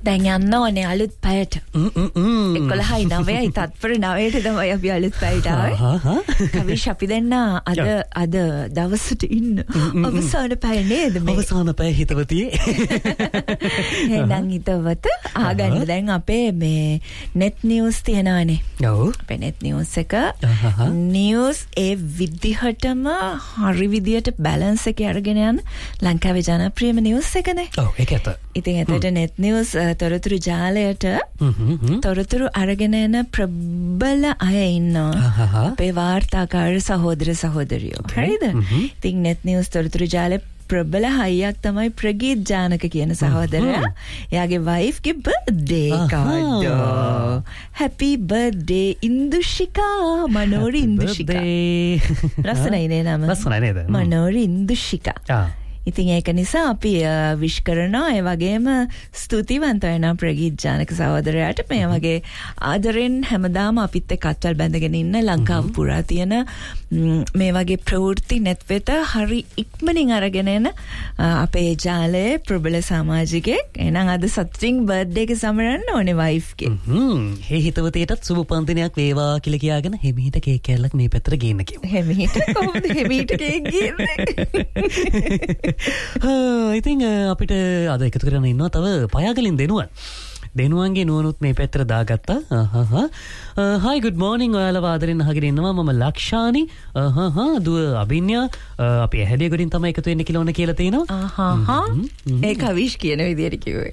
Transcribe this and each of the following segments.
දැන් යන්න ඕනේ අලුත් පැයට. 11යි 9යි තත්පර 9ට තමයි අපි අලුත් පැයට ආවේ. කවිෂ් අපි දෙන්න අද දවසට ඉන්න අවසාන පැය නේද මේ? අවසාන පැය හිතවතියේ. එහෙනම් හිතවත ආගන්න දැන් අපේ මේ net news තියනවානේ. ඔව්. අපේ net news එක news ඒ විදිහටම හරි විදිහට balance එක අරගෙන යන ලංකාවේ ජනප්‍රියම news එකනේ. ඔව් ඒක ඇත්ත. ඉතින් එතකොට net news තොරතුරු ජාලයට තොරතුරු අරගෙන එන ප්‍රබල අය ඉන්නවා. අපේ වාර්තාකාර සහෝදර සහෝදරියෝ. හරිද? ඉතින් net news තොරතුරු ජාලේ ප්‍රබල හයියක් තමයි ප්‍රගීත් ජානක කියන සහෝදරයා. එයාගේ wife ගේ birthday card. Happy birthday ඉන්දුෂිකා මනෝරි ඉන්දුෂිකා. ලස්සනයි නේ නම. ලස්සනයි නේද? මනෝරි ඉන්දුෂිකා. ඉතින් ඒක නිසා අපි විශ් කරනවා ඒ වගේම ස්තුතිවන්ත වෙනවා ප්‍රගීත් ජානක සහෝදරයාට මේ වගේ ආදරෙන් හැමදාම අපිත් එක්ක අත්වල බැඳගෙන ඉන්න ලංකාව පුරා තියෙන මේ වගේ ප්‍රවෘත්ති net වෙත හරි ඉක්මනින් අරගෙන එන අපේ ජාලයේ ප්‍රබල සමාජිකයෙක්. එහෙනම් අද සතුටින් බර්ත්ඩේ එක සමරන්න ඕනේ wife ගේ. හේ හිතවතියටත් සුබ පන්තිනයක් වේවා කියලා කියාගෙන හිමීට කේක් කෑල්ලක් මේ පැත්තට ගේන්න කිව්වා. හිමීට කොහොමද හිමීට කේක් ගේන්නේ? ඉතින් අපිට අද එකතු කරගෙන ඉන්නවා තව පයාගලින් දෙනුවන්ගේ නුවණුත් මේ පැත්තට දාගත්තා. hi good morning ඔයාලා ආදරෙන් අහගෙන ඉන්නවා මම ලක්ෂානි. දුව අභින්‍යා අපි ඇහැලිය ගොඩින් තමයි එකතු වෙන්න කියලා ඕන කියලා තිනවා. ඒක විශ් කියන විදියට කිව්වේ.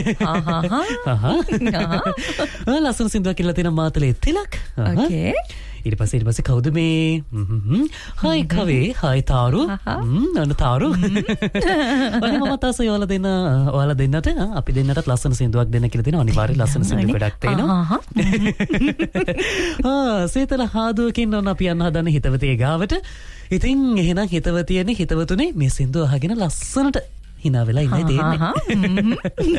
ලස්සන සින්දුවක් කියලා තියෙන මාතලේ තිලක්. okay ඊට පස්සේ කවුද මේ? hi කවේ hi තාරු. අන්න තාරු. ඔන්න මම තාස ඔයාලා දෙන්නට අපි දෙන්නටත් ලස්සන සින්දුවක් දෙන්න කියලා තියෙනවා. අනිවාර්යයෙන් ලස්සන සින්දු ගොඩක් තියෙනවා. සීතල හාදුවකින් ඔන්න අපි යන්න හදන්නේ හිතවතිය ගාවට. ඉතින් එහෙනම් හිතවතියනේ හිතවතුනේ මේ සින්දුව අහගෙන ලස්සනට hina වෙලා ඉන්නයි තියෙන්නේ.